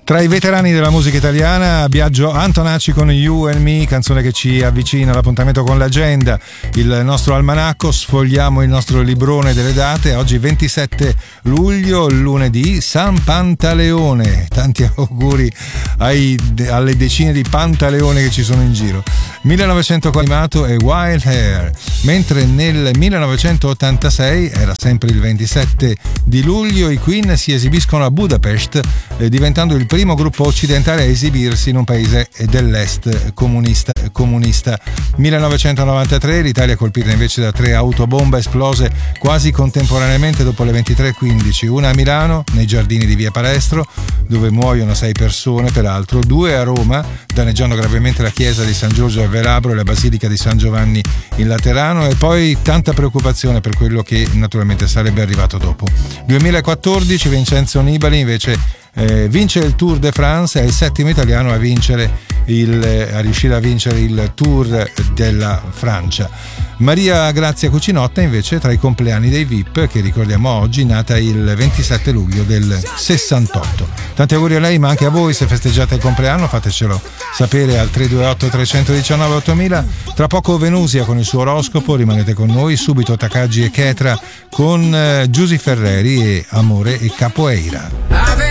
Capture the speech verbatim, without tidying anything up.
Tra i veterani della musica italiana, Biagio Antonacci con You and Me, canzone che ci avvicina all'appuntamento con l'agenda, il nostro almanacco. Sfogliamo il nostro librone delle date. Oggi ventisette luglio, lunedì, San Pantaleone. Tanti auguri ai, alle decine di Pantaleone che ci sono in giro. millenovecentoquaranta e Wild Hair, mentre nel millenovecentottantasei, era sempre il ventisette di luglio, i Queen si esibiscono a Budapest, eh, diventando il primo gruppo occidentale a esibirsi in un paese dell'est comunista. comunista. millenovecentonovantatré, l'Italia colpita invece da tre autobombe esplose quasi contemporaneamente dopo le ventitré e quindici, una a Milano nei giardini di via Palestro dove muoiono sei persone peraltro, due a Roma danneggiando gravemente la chiesa di San Giorgio al Velabro e la basilica di San Giovanni in Laterano, e poi tanta preoccupazione per quello che naturalmente sarebbe arrivato dopo. duemilaquattordici, Vincenzo Nibali invece Eh, vince il Tour de France, è il settimo italiano a vincere il, a riuscire a vincere il Tour della Francia. Maria Grazia Cucinotta invece tra i compleanni dei V I P, che ricordiamo oggi, nata il ventisette luglio del sessantotto. Tanti auguri a lei, ma anche a voi se festeggiate il compleanno, fatecelo sapere al tre due otto tre uno nove ottomila. Tra poco Venusia con il suo oroscopo, rimanete con noi. Subito Takagi e Chetra con eh, Giusy Ferreri e Amore e Capoeira.